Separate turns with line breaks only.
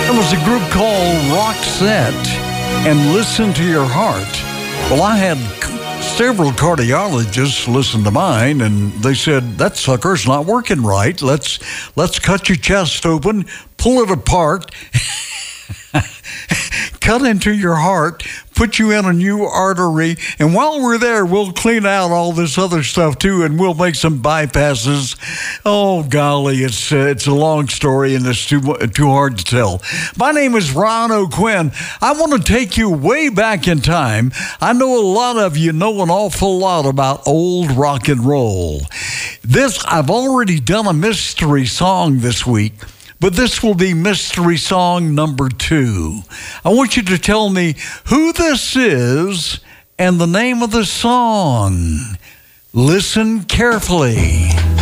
It was a group called Roxette and Listen to Your Heart. Well, I had several cardiologists listen to mine, and they said, that sucker's not working right. Let's cut your chest open, pull it apart, cut into your heart, put you in a new artery, and while we're there, we'll clean out all this other stuff too, and we'll make some bypasses. Oh, golly, it's a long story, and it's too hard to tell. My name is Ron O'Quinn. I want to take you way back in time. I know a lot of you know an awful lot about old rock and roll. I've already done a mystery song this week, but this will be mystery song number 2. I want you to tell me who this is and the name of the song. Listen carefully.